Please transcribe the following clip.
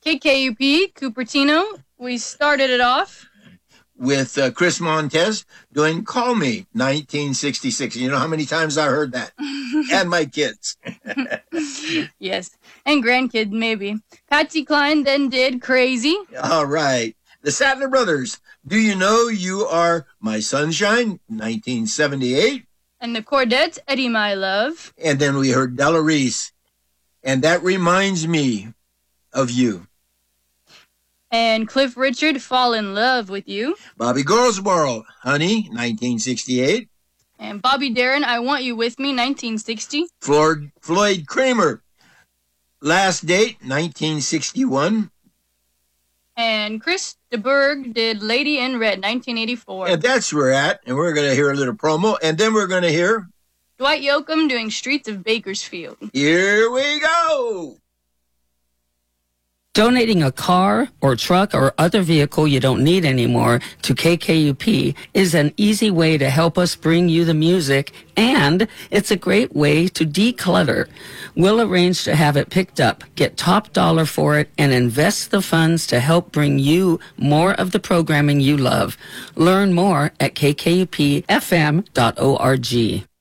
KKUP, Cupertino. We started it off with Chris Montez doing Call Me, 1966. You know how many times I heard that? And my kids. Yes, and grandkids maybe. Patsy Cline then did Crazy. All right. The Sattler Brothers, Do You Know You Are My Sunshine, 1978. And the Chordettes, Eddie My Love. And then we heard Della Reese, and That Reminds Me of You. And Cliff Richard, Fall in Love with You. Bobby Goldsboro, Honey, 1968. And Bobby Darin, I Want You With Me, 1960. Floyd Kramer, Last Date, 1961. And Chris DeBerg did Lady in Red, 1984. And that's where we're at, and we're going to hear a little promo, and then we're going to hear Dwight Yoakam doing Streets of Bakersfield. Here we go! Donating a car or truck or other vehicle you don't need anymore to KKUP is an easy way to help us bring you the music, and it's a great way to declutter. We'll arrange to have it picked up, get top dollar for it, and invest the funds to help bring you more of the programming you love. Learn more at kkupfm.org.